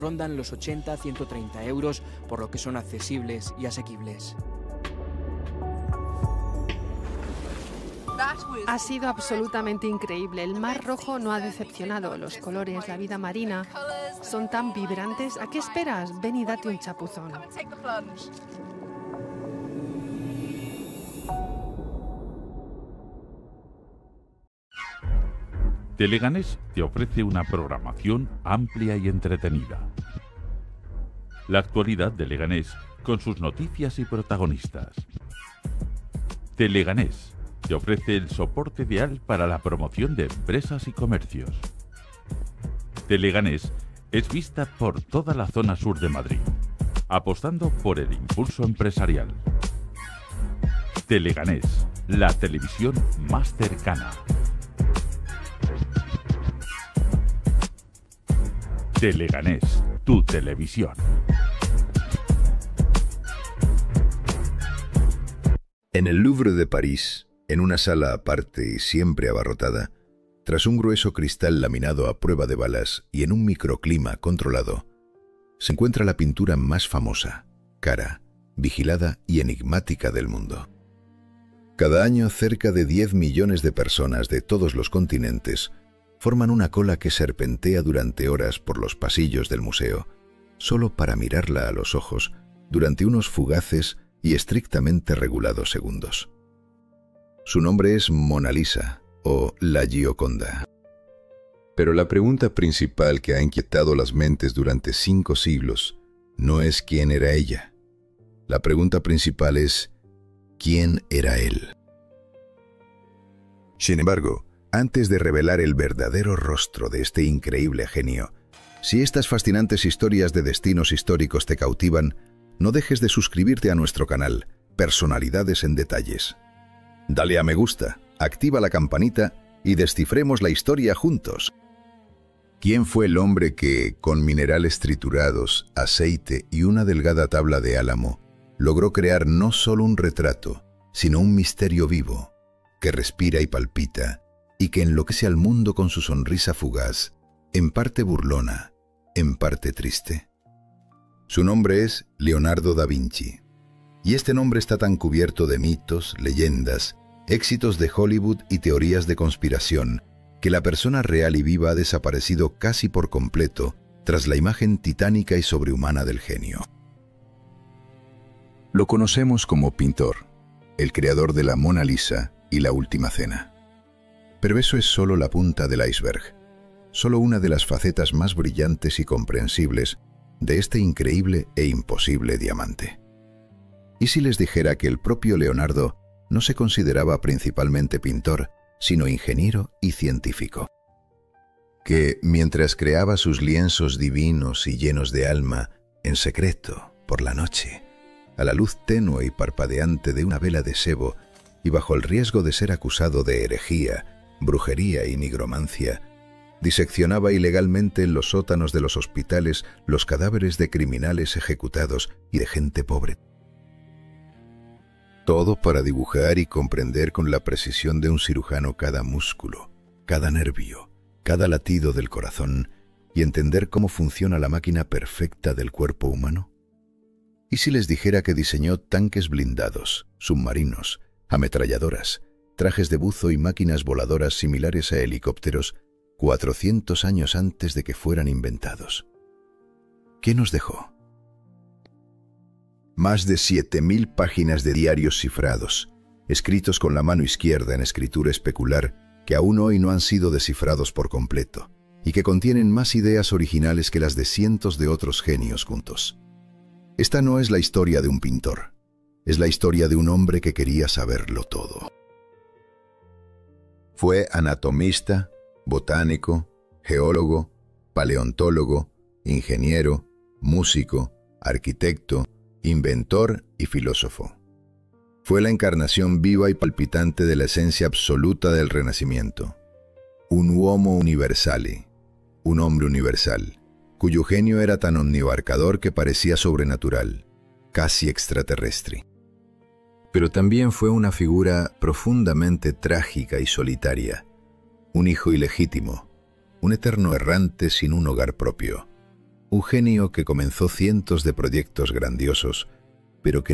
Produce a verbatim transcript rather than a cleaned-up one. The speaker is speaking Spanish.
rondan los ochenta a ciento treinta euros, por lo que son accesibles y asequibles. Ha sido absolutamente increíble. El Mar Rojo no ha decepcionado. Los colores, la vida marina son tan vibrantes. ¿A qué esperas? Ven y date un chapuzón. Teleganés te ofrece una programación amplia y entretenida. La actualidad de Leganés con sus noticias y protagonistas. Teleganés te ofrece el soporte ideal para la promoción de empresas y comercios. Teleganés es vista por toda la zona sur de Madrid, apostando por el impulso empresarial. Teleganés, la televisión más cercana. Teleganés, tu televisión. En el Louvre de París, en una sala aparte y siempre abarrotada, tras un grueso cristal laminado a prueba de balas y en un microclima controlado, se encuentra la pintura más famosa, cara, vigilada y enigmática del mundo. Cada año, cerca de diez millones de personas de todos los continentes forman una cola que serpentea durante horas por los pasillos del museo, solo para mirarla a los ojos durante unos fugaces y estrictamente regulados segundos. Su nombre es Mona Lisa o la Gioconda. Pero la pregunta principal que ha inquietado las mentes durante cinco siglos no es quién era ella. La pregunta principal es ¿quién era él? Sin embargo, antes de revelar el verdadero rostro de este increíble genio, si estas fascinantes historias de destinos históricos te cautivan, no dejes de suscribirte a nuestro canal, Personalidades en Detalles. Dale a me gusta, activa la campanita y descifremos la historia juntos. ¿Quién fue el hombre que, con minerales triturados, aceite y una delgada tabla de álamo, logró crear no solo un retrato, sino un misterio vivo, que respira y palpita, y que enloquece al mundo con su sonrisa fugaz, en parte burlona, en parte triste? Su nombre es Leonardo da Vinci, y este nombre está tan cubierto de mitos, leyendas, éxitos de Hollywood y teorías de conspiración, que la persona real y viva ha desaparecido casi por completo tras la imagen titánica y sobrehumana del genio. Lo conocemos como pintor, el creador de la Mona Lisa y la Última Cena. Pero eso es solo la punta del iceberg, solo una de las facetas más brillantes y comprensibles de este increíble e imposible diamante. ¿Y si les dijera que el propio Leonardo no se consideraba principalmente pintor, sino ingeniero y científico? Que, mientras creaba sus lienzos divinos y llenos de alma, en secreto, por la noche, a la luz tenue y parpadeante de una vela de sebo, y bajo el riesgo de ser acusado de herejía, brujería y nigromancia, diseccionaba ilegalmente en los sótanos de los hospitales los cadáveres de criminales ejecutados y de gente pobre? Todo para dibujar y comprender con la precisión de un cirujano cada músculo, cada nervio, cada latido del corazón y entender cómo funciona la máquina perfecta del cuerpo humano. ¿Y si les dijera que diseñó tanques blindados, submarinos, ametralladoras, trajes de buzo y máquinas voladoras similares a helicópteros cuatrocientos años antes de que fueran inventados? ¿Qué nos dejó? Más de siete mil páginas de diarios cifrados, escritos con la mano izquierda en escritura especular, que aún hoy no han sido descifrados por completo, y que contienen más ideas originales que las de cientos de otros genios juntos. Esta no es la historia de un pintor, es la historia de un hombre que quería saberlo todo. Fue anatomista, botánico, geólogo, paleontólogo, ingeniero, músico, arquitecto, inventor y filósofo. Fue la encarnación viva y palpitante de la esencia absoluta del Renacimiento. Un uomo universale, un hombre universal, cuyo genio era tan omniabarcador que parecía sobrenatural, casi extraterrestre. Pero también fue una figura profundamente trágica y solitaria, un hijo ilegítimo, un eterno errante sin un hogar propio, Un genio que comenzó cientos de proyectos grandiosos, pero que